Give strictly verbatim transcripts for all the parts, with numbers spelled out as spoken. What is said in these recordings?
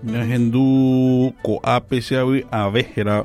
Hendu coape se avejera.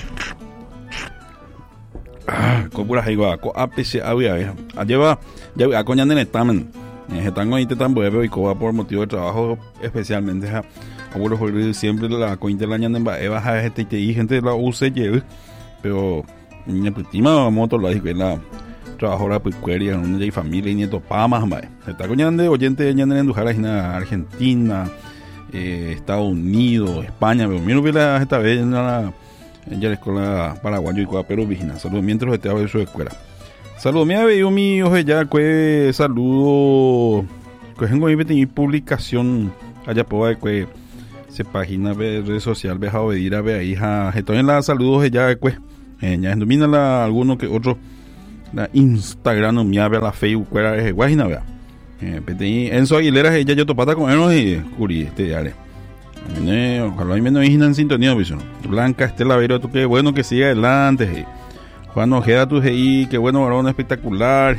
Ah, copura igual, coape se avejera. Lleva, ya a coña en el examen. Están ahí tan breve y coba por motivo de trabajo, especialmente a abuelo siempre la cointe la ñanda en baeva a gente y gente la use lleve, pero mi prima moto la dice la trabajadora picueria en una familia y nieto pamas más. Está coñando oyente de ñanda en Dujara, Argentina, eh, Estados Unidos, España, pero mira que la esta vez en la en la escuela paraguayo y coba pero vigina. Saludos mientras esté a ver su escuela. Saludos, me ha venido mi oje ya, que saludo, que tengo ahí mi publicación, allá por que se página de red social, ve a obedir a ver ahí, estoy en la saludos ya, que ya domina la alguno que otro, la Instagram, no me a la Facebook, que era ese guajina, vea, Enzo Aguilera, ella yo topata con él, y curi, este ya, ojalá me no en sintonía, Blanca Estela Vero, tú qué bueno que siga adelante, Juan Ojeda, tu G I, qué bueno, varón espectacular.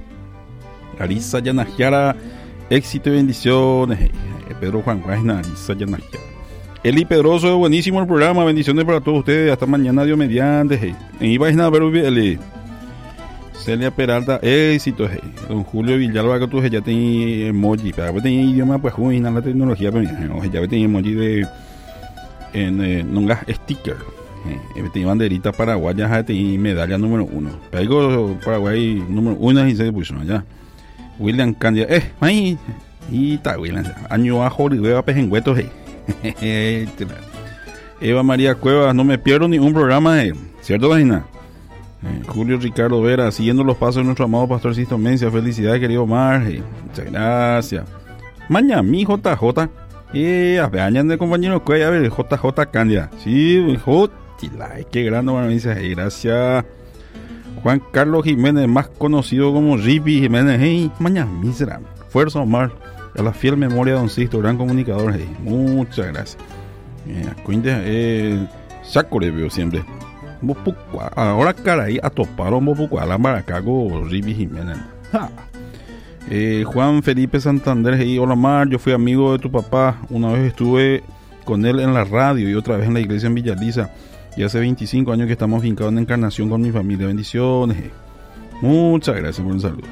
Larisa Yanajiara, éxito y bendiciones. Pedro Juan Juan, Larisa Yanajiara. Eli Pedroso, buenísimo el programa, bendiciones para todos ustedes. Hasta mañana, Dios mediante. En Ibaina, pero Eli. Celia Peralta, éxito. Don Julio Villalba, que tú ya tenés emoji. Pero tenía idioma, pues, juina la tecnología. Pero ya tenía emoji de. En eh, Nongas sticker. Eh, tenía banderita paraguaya y medalla número uno. Pego Paraguay número uno y se puso allá. William Candia, eh, ahí, y está William. Año bajo y veo a pejengüetos, eh. Eva María Cuevas, no me pierdo ni un programa, eh. ¿Cierto, Vagina? Eh, Julio Ricardo Vera, siguiendo los pasos de nuestro amado pastor Sisto Mencia. Felicidades, querido Omar. Eh. Muchas gracias. Mañana, mi J J. Eh, a ver, añan de compañero Cueva, a ver, J J Candia. Sí, J. Qué grande, bueno, dice, hey, gracias. Juan Carlos Jiménez, más conocido como Ripi Jiménez. Hey, mañana misera. Fuerza, Omar. A la fiel memoria de Don Sisto, gran comunicador. Hey, muchas gracias. Eh, eh, Saco le veo siempre. Ahora, caray, a toparon Bopucua, la Maracago, Ripi Jiménez. Ja. Eh, Juan Felipe Santander. Hey, hola, Mar. Yo fui amigo de tu papá. Una vez estuve con él en la radio y otra vez en la iglesia en Villaliza. Y hace veinticinco años que estamos fincados en Encarnación con mi familia. Bendiciones. Muchas gracias por el saludo.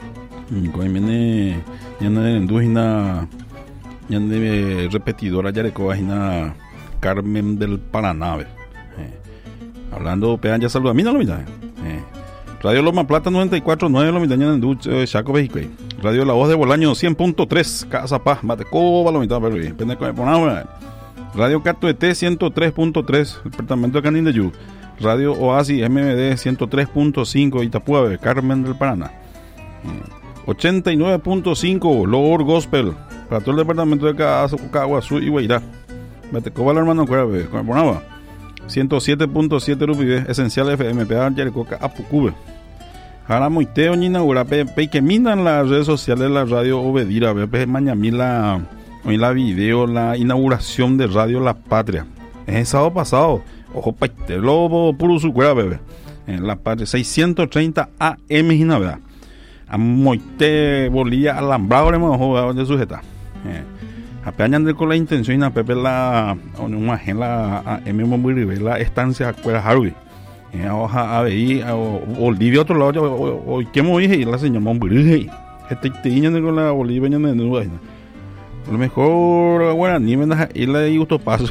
Ya no de indúgena, ya de repetidora, ya de cobajina Carmen del Paraná. Eh. Hablando, pegan ya saludos. A mí no lo miran. Eh. Radio Loma Plata noventa y cuatro punto nueve, lo miran en Duche, Chaco, México. Radio La Voz de Bolaño cien punto tres, Casa Paz, Batecoba, lo miran, pero depende de cómo me Radio Cato E T ciento tres punto tres, Departamento de Canindeyú. Radio Oasis M M D ciento tres punto cinco, Itapúa, Carmen del Paraná. ochenta y nueve punto cinco, Lord Gospel, para todo el departamento de Caguazú y Guairá. Batecoba, la hermano Cuerve, con el ciento siete punto siete Rupibe, Esencial F M, P A, Yarecoca, Apucube. Ahora Moiteo, Nina, Urape, que minan las redes sociales de la radio Obedira, Bepe, Mañamila. Hoy la video, la inauguración de Radio La Patria. Es el sábado pasado. Ojo, paite, lobo, puro su cuera, bebé. En La Patria, seiscientos treinta A M, y nada. A Moite, Bolilla, Alambrado, le hemos jugado de sujeta. Apenas con la intención, y a Pepe la, una gen la A M, la estancia, cuera Harvey. Hoja, a ver, Bolivia, otro lado, hoy, ¿qué me dije? La señora Monburi. Este tiña con la Bolivia, en el nudo. A lo mejor, bueno, ni me da y le gusto paso,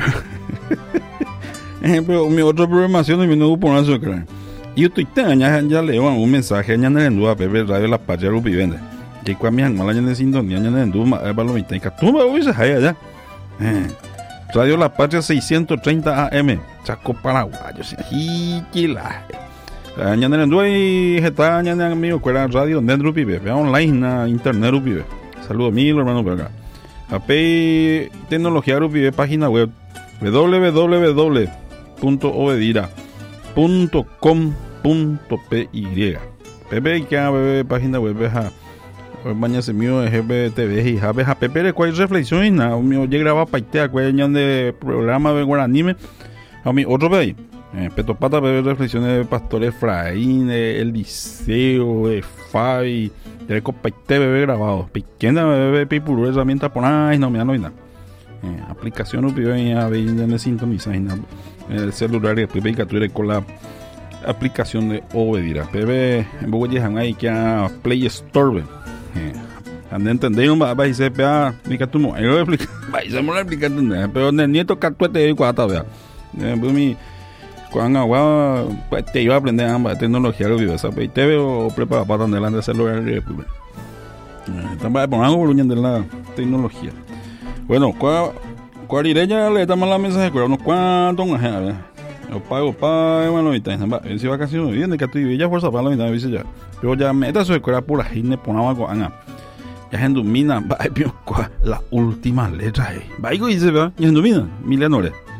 pero mi otra programación y mi nuevo por eso, y yo ya ya leo un mensaje ya en el duda Pepe Radio La Patria Rupi vende que cuando mi hermana ya en sintonía ya en el duda para lo mitad tú me voy a allá Radio La Patria seiscientos treinta A M, Chaco Paraguayo, y que la ya en el duda y está ya en amigo que era radio net Rupi ve online internet Rupi. Saludos mil hermanos por acá. A P Tecnología Rupi, página web w w w punto obedira punto com punto p y. Pepe que a página web ja mañana se mío G B T V y ja ja Pepe de cuál reflexión na mío ya graba paitea cuál de programa de guaranime a mí otro ve eh, Petopata bebé reflexiones de Pastor Efraín, el Liceo, de Fai, de Copaite bebé grabado. Pequeña bebé pipurú herramienta por ay no me no nada. eh, aplicación o pibe ya ve ya ne sintoniza el celular y después ve con la aplicación de Obedira pebe en Bogotá ya hay que a Play Store eh, ande entender un va a se pea ni que tú mo yo explica va se mo explicar pero el nieto cartuete de cuata vea eh, mi cuando agua pues te iba a aprender ambas tecnología lo vive esa te veo preparado para andar delante del celular eh, también ponemos volumen de la tecnología. Bueno, ¿cuál cuál iré ya le damos la mensaje con unos cuantos más a yo pago para bueno y también va si vacaciones viene que estoy ya fuerza para la mitad dice ya yo ya meta su escuela por la gente ponaba con ana ya gente domina va la última letra ahí va y dice va y domina milenores